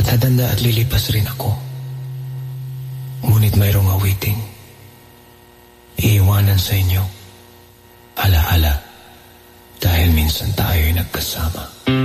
Dadanda at lilipas rin ako. Ngunit mayroong awiting iiwanan sa inyo. Alaala, dahil minsan tayo'y nagkasama.